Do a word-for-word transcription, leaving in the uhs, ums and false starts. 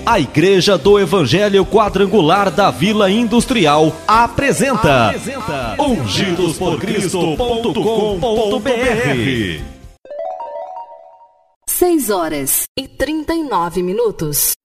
A Igreja do Evangelho Quadrangular da Vila Industrial apresenta, apresenta ungidos por cristo ponto com ponto br. seis horas e trinta e nove minutos.